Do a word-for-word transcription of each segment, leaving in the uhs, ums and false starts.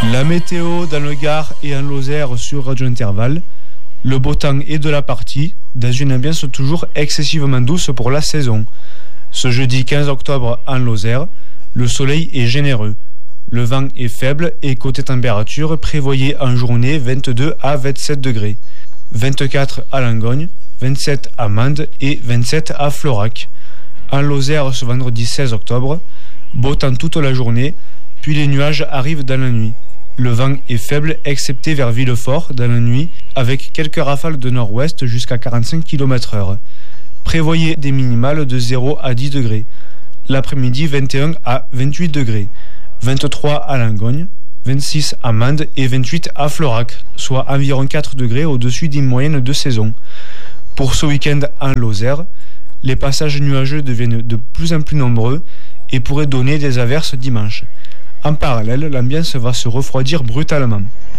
La météo dans le Gard et en Lozère sur Radio Intervalle. Le beau temps est de la partie, dans une ambiance toujours excessivement douce pour la saison. Ce jeudi quinze octobre en Lozère, le soleil est généreux. Le vent est faible et côté température, prévoyez en journée vingt-deux à vingt-sept degrés. vingt-quatre à Langogne, vingt-sept à Mende et vingt-sept à Florac. En Lozère ce vendredi seize octobre, beau temps toute la journée, puis les nuages arrivent dans la nuit. Le vent est faible excepté vers Villefort dans la nuit avec quelques rafales de nord-ouest jusqu'à quarante-cinq kilomètres heure. Prévoyez des minimales de zéro à dix degrés. L'après-midi vingt et un à vingt-huit degrés. vingt-trois à Langogne, vingt-six à Mende et vingt-huit à Florac, soit environ quatre degrés au-dessus d'une moyenne de saison. Pour ce week-end en Lozère, les passages nuageux deviennent de plus en plus nombreux et pourraient donner des averses dimanche. En parallèle, l'ambiance va se refroidir brutalement.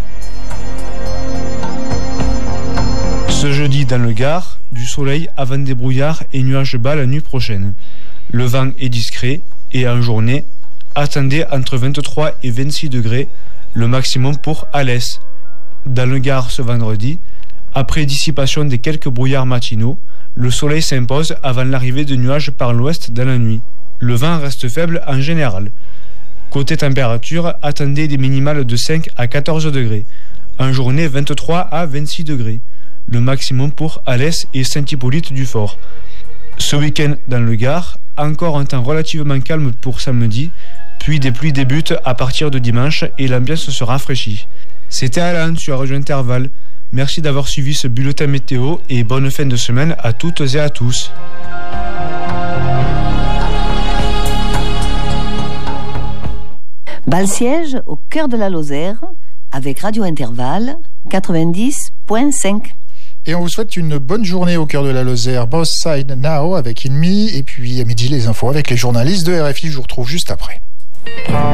Ce jeudi dans le Gard, du soleil avant des brouillards et nuages bas la nuit prochaine. Le vent est discret et en journée, attendez entre vingt-trois et vingt-six degrés, le maximum pour Alès. Dans le Gard ce vendredi, après dissipation des quelques brouillards matinaux, le soleil s'impose avant l'arrivée de nuages par l'ouest dans la nuit. Le vent reste faible en général. Côté température, attendez des minimales de cinq à quatorze degrés. En journée, vingt-trois à vingt-six degrés. Le maximum pour Alès et Saint-Hippolyte-du-Fort. Ce week-end dans le Gard, encore un temps relativement calme pour samedi, puis des pluies débutent à partir de dimanche et l'ambiance se rafraîchit. C'était Alan sur Radio Intervalle. Merci d'avoir suivi ce bulletin météo et bonne fin de semaine à toutes et à tous. Bal-Siège au cœur de la Lozère avec Radio Intervalle quatre-vingt-dix point cinq. Et on vous souhaite une bonne journée au cœur de la Lozère. Both Side Now avec Inmi et puis à midi les infos avec les journalistes de R F I. Je vous retrouve juste après.